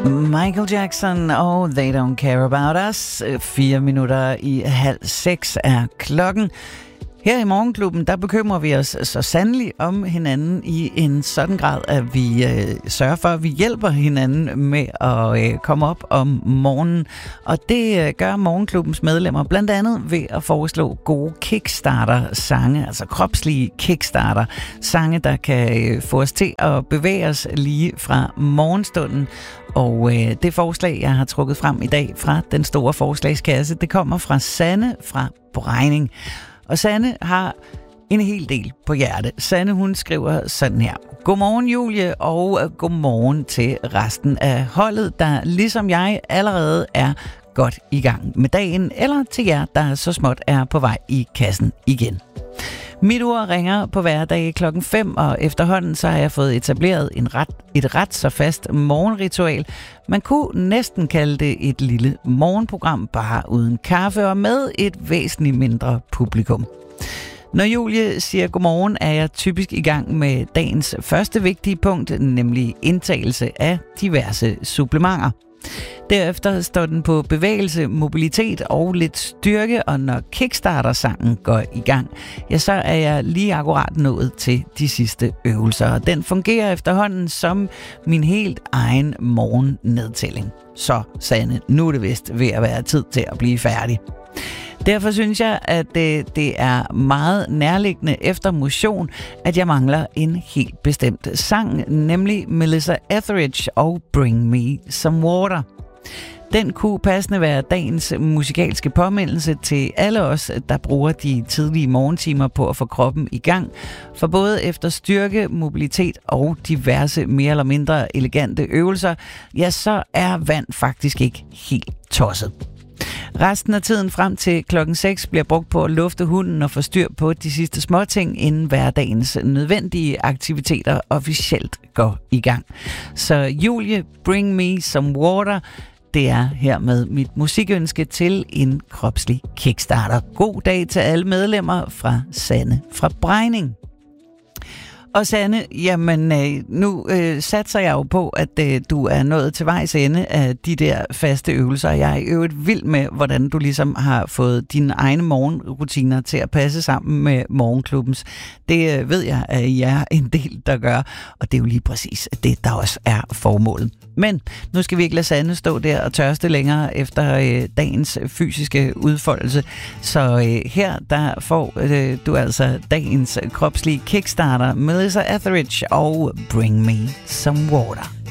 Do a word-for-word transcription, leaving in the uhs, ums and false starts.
Michael Jackson og They Don't Care About Us. Fire minutter i halv seks er klokken. Her i Morgenklubben, der bekymrer vi os så sandelig om hinanden i en sådan grad, at vi øh, sørger for, at vi hjælper hinanden med at øh, komme op om morgenen. Og det øh, gør Morgenklubbens medlemmer blandt andet ved at foreslå gode Kickstarter-sange, altså kropslige Kickstarter-sange, der kan øh, få os til at bevæge os lige fra morgenstunden. Og øh, det forslag, jeg har trukket frem i dag fra den store forslagskasse, det kommer fra Sanne fra Brejning. Og Sanne har en hel del på hjerte. Sanne, hun skriver sådan her. Godmorgen, Julie, og godmorgen til resten af holdet, der ligesom jeg allerede er godt i gang med dagen, eller til jer, der så småt er på vej i kassen igen. Mit ur ringer på hverdag klokken fem, og efterhånden så har jeg fået etableret en ret, et ret så fast morgenritual. Man kunne næsten kalde det et lille morgenprogram, bare uden kaffe og med et væsentligt mindre publikum. Når Julie siger godmorgen, er jeg typisk i gang med dagens første vigtige punkt, nemlig indtagelse af diverse supplementer. Derefter står den på bevægelse, mobilitet og lidt styrke, og når Kickstarter-sangen går i gang, ja, så er jeg lige akkurat nået til de sidste øvelser. Og den fungerer efterhånden som min helt egen morgennedtælling. Så, Sanne, nu er det vist ved at være tid til at blive færdig. Derfor synes jeg, at det, det er meget nærliggende efter motion, at jeg mangler en helt bestemt sang, nemlig Melissa Etheridge og Bring Me Some Water. Den kunne passende være dagens musikalske påmindelse til alle os, der bruger de tidlige morgentimer på at få kroppen i gang. For både efter styrke, mobilitet og diverse mere eller mindre elegante øvelser, ja, så er vand faktisk ikke helt tosset. Resten af tiden frem til klokken seks bliver brugt på at lufte hunden og få styr på de sidste småting, inden hverdagens nødvendige aktiviteter officielt går i gang. Så Julie, Bring Me Some Water, det er hermed mit musikønske til en kropslig Kickstarter. God dag til alle medlemmer fra Sanne fra Brejning. Og Sanne, jamen nu øh, satser jeg jo på, at øh, du er nået til vejs ende af de der faste øvelser. Jeg er i øvrigt vild med, hvordan du ligesom har fået dine egne morgenrutiner til at passe sammen med Morgenklubbens. Det øh, ved jeg, at I er en del, der gør, og det er jo lige præcis det, der også er formålet. Men nu skal vi ikke lade Sanne stå der og tørste længere efter øh, dagens fysiske udfoldelse. Så øh, her der får øh, du altså dagens kropslige Kickstarter, Melissa Etheridge og Bring Me Some Water.